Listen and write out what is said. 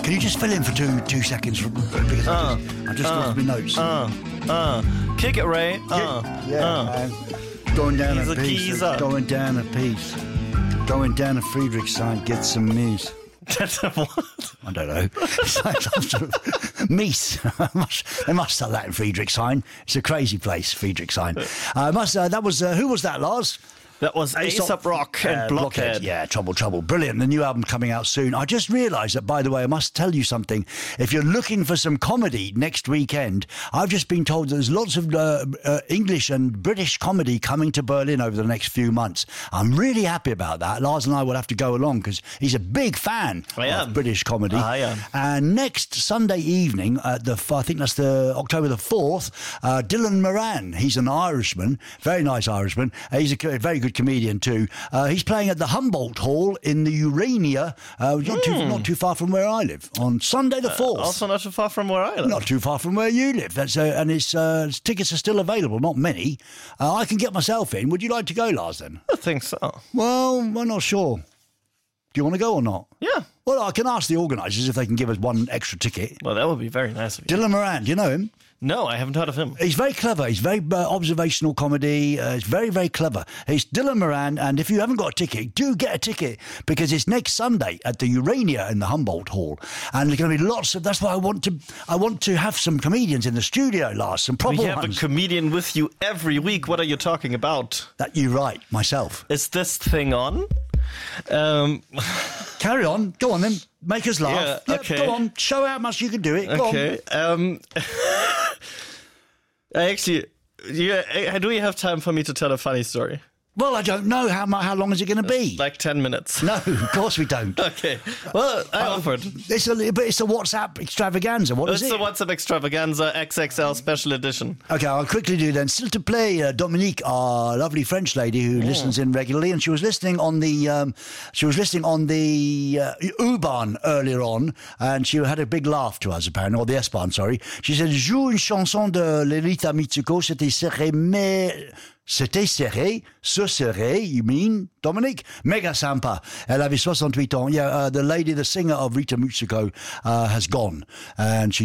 Can you just fill in for two seconds? Because I just lost my notes. Kick it, Ray. Man. Going down He's a a piece. geezer. Going down a piece. Going down a Friedrichshain, get some news. That's a what? I don't know. Mies. They must sell that in Friedrichshain. It's a crazy place, Friedrichshain. That was who was that, Lars? That was Aesop Rock and Blockhead. Yeah, Trouble. Brilliant. The new album coming out soon. I just realised that, by the way, I must tell you something. If you're looking for some comedy next weekend, I've just been told that there's lots of English and British comedy coming to Berlin over the next few months. I'm really happy about that. Lars and I will have to go along because he's a big fan of British comedy. I am. And next Sunday evening, I think that's the October the 4th, Dylan Moran, he's an Irishman, very nice Irishman. He's a very good comedian too. He's playing at the Humboldt Hall in the Urania, not too far from where I live, on Sunday the 4th. Also not too far from where I live. Not too far from where you live. That's and his tickets are still available, not many. I can get myself in. Would you like to go, Lars, then? I think so. Well, we're not sure. Do you want to go or not? Yeah. Well, I can ask the organisers if they can give us one extra ticket. Well, that would be very nice of you. Dylan Moran, do you know him? No, I haven't heard of him. He's very clever. He's very observational comedy. It's very, very clever. He's Dylan Moran, and if you haven't got a ticket, do get a ticket because it's next Sunday at the Urania in the Humboldt Hall, and there's going to be lots of. That's why I want to have some comedians in the studio, Lars. Some proper We have ones. a comedian with you every week. What are you talking about? That you right, myself. Is this thing on? Carry on. Go on then. Make us laugh. Yeah, okay. Go on. Show how much you can do it. Go Okay. Actually, do you have time for me to tell a funny story? Well, I don't know. How long is it going to be? Like 10 minutes. No, of course we don't. Okay. Well, I offered. It's a WhatsApp extravaganza. What is It's it? the WhatsApp Extravaganza XXL Special Edition. Okay, I'll quickly do then. Still to play, Dominique, our lovely French lady who listens in regularly, and she was listening on the U-Bahn earlier on, and she had a big laugh to us apparently, or the S-Bahn, sorry. She said, "Joue une chanson de Lolita Mitsuko, c'était serré, mais c'était serré, ce serré, you mean, Dominique? Mega sympa." Elle avait 68 ans. Yeah, the singer of Rita Mitsuko has gone, and she